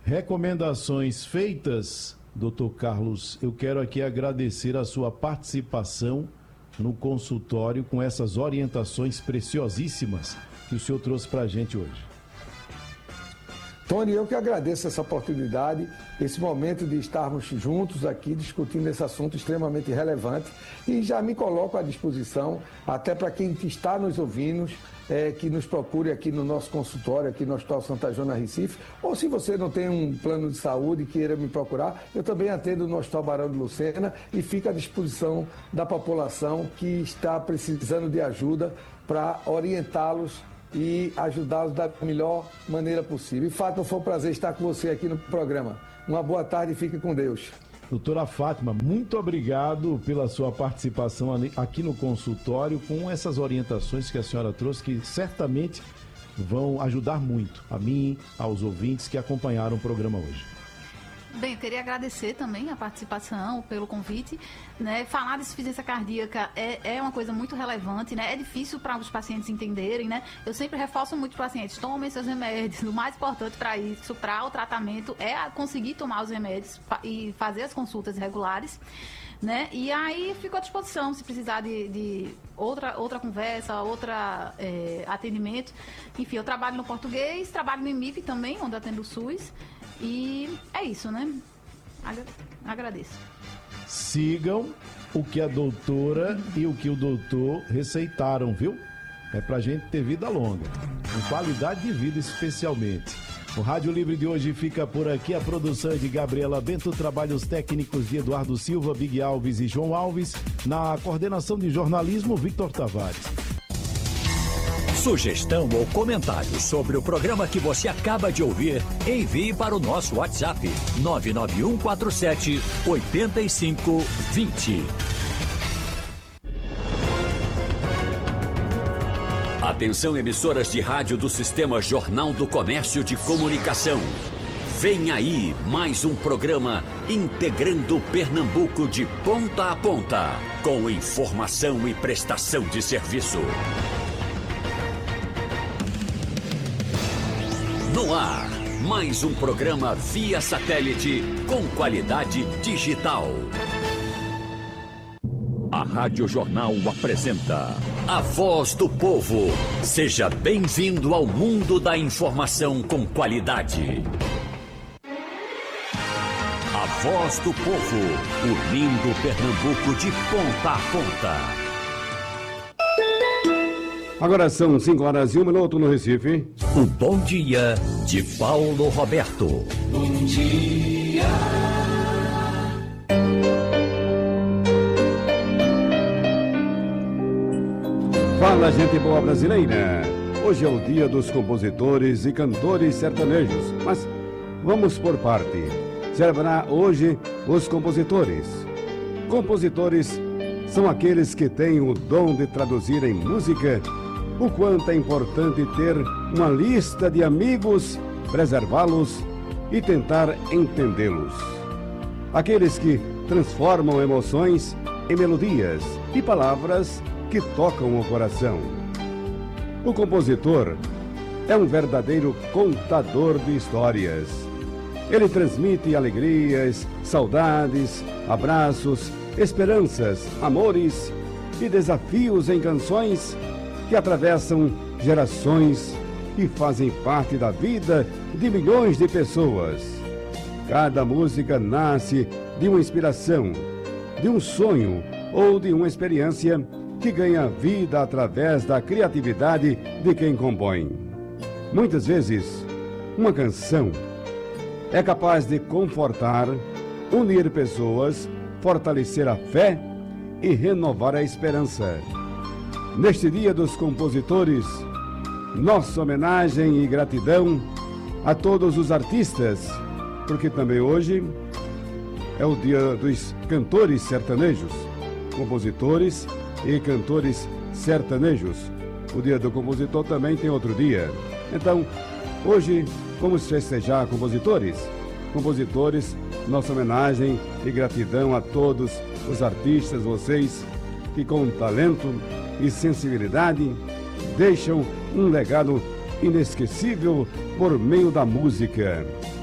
Recomendações feitas, Dr. Carlos, eu quero aqui agradecer a sua participação no consultório com essas orientações preciosíssimas que o senhor trouxe para a gente hoje. Tony, eu que agradeço essa oportunidade, esse momento de estarmos juntos aqui discutindo esse assunto extremamente relevante e já me coloco à disposição, até para quem está nos ouvindo, que nos procure aqui no nosso consultório, aqui no Hospital Santa Joana, Recife, ou se você não tem um plano de saúde e queira me procurar, eu também atendo no Hospital Barão de Lucena e fico à disposição da população que está precisando de ajuda para orientá-los e ajudá-los da melhor maneira possível. E, Fátima, foi um prazer estar com você aqui no programa. Uma boa tarde e fique com Deus. Doutora Fátima, muito obrigado pela sua participação aqui no consultório com essas orientações que a senhora trouxe, que certamente vão ajudar muito a mim, aos ouvintes que acompanharam o programa hoje. Bem, eu queria agradecer também a participação, pelo convite, né? Falar de insuficiência cardíaca é uma coisa muito relevante, né? É difícil para os pacientes entenderem, né? Eu sempre reforço muito para os pacientes, tomem seus remédios. O mais importante para isso, para o tratamento, é conseguir tomar os remédios e fazer as consultas regulares, né? E aí fico à disposição, se precisar de outra conversa, atendimento. Enfim, eu trabalho no português, trabalho no IMIP também, onde atendo o SUS. E é isso, né? Agradeço. Sigam o que a doutora e o que o doutor receitaram, viu? É pra gente ter vida longa, com qualidade de vida especialmente. O Rádio Livre de hoje fica por aqui. A produção é de Gabriela Bento, trabalhos técnicos de Eduardo Silva, Big Alves e João Alves. Na coordenação de jornalismo, Victor Tavares. Sugestão ou comentário sobre o programa que você acaba de ouvir, envie para o nosso WhatsApp 99147 8520. Atenção, emissoras de rádio do Sistema Jornal do Comércio de Comunicação. Vem aí mais um programa integrando Pernambuco de ponta a ponta, com informação e prestação de serviço. No ar, mais um programa via satélite com qualidade digital. A Rádio Jornal apresenta A Voz do Povo. Seja bem-vindo ao mundo da informação com qualidade. A Voz do Povo, unindo Pernambuco de ponta a ponta. Agora são 5h01 no Recife. O Bom Dia de Paulo Roberto. Bom dia. Fala, gente boa brasileira. Hoje é o dia dos compositores e cantores sertanejos, mas vamos por parte. Celebrar hoje os compositores. Compositores são aqueles que têm o dom de traduzir em música o quanto é importante ter uma lista de amigos, preservá-los e tentar entendê-los. Aqueles que transformam emoções em melodias e palavras que tocam o coração. O compositor é um verdadeiro contador de histórias. Ele transmite alegrias, saudades, abraços, esperanças, amores e desafios em canções que atravessam gerações e fazem parte da vida de milhões de pessoas. Cada música nasce de uma inspiração, de um sonho ou de uma experiência que ganha vida através da criatividade de quem compõe. Muitas vezes, uma canção é capaz de confortar, unir pessoas, fortalecer a fé e renovar a esperança. Neste Dia dos Compositores, nossa homenagem e gratidão a todos os artistas, porque também hoje é o Dia dos Cantores Sertanejos, compositores e cantores sertanejos. O Dia do Compositor também tem outro dia. Então, hoje vamos festejar compositores. Compositores, nossa homenagem e gratidão a todos os artistas, vocês que com talento e sensibilidade deixam um legado inesquecível por meio da música.